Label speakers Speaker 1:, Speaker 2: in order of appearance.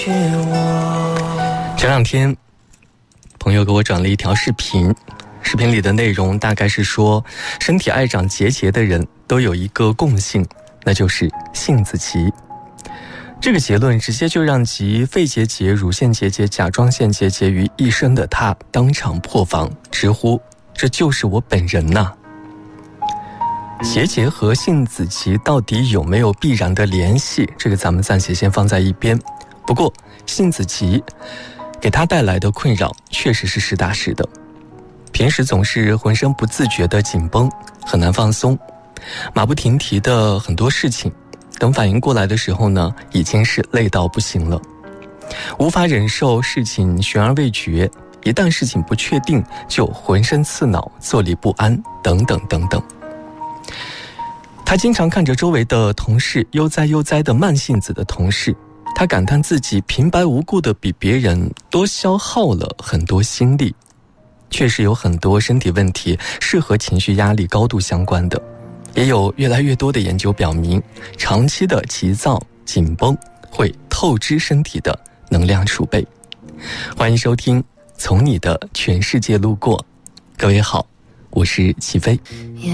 Speaker 1: 前两天朋友给我转了一条视频，视频里的内容大概是说，身体爱长结节的人都有一个共性，那就是性子急。这个结论直接就让集肺结节、乳腺结节、甲状腺结节于一身的他当场破防，直呼这就是我本人呐。结节和性子急到底有没有必然的联系？这个咱们暂且先放在一边。不过性子急给他带来的困扰确实是实打实的，平时总是浑身不自觉的紧绷，很难放松，马不停蹄的很多事情，等反应过来的时候呢，已经是累到不行了，无法忍受事情悬而未决，一旦事情不确定就浑身刺挠，坐立不安等等等等。他经常看着周围的同事悠哉悠哉的慢性子的同事，他感叹自己平白无故的比别人多消耗了很多心力。确实有很多身体问题是和情绪压力高度相关的，也有越来越多的研究表明，长期的急躁紧绷会透支身体的能量储备。欢迎收听从你的全世界路过，各位好，我是齐飞。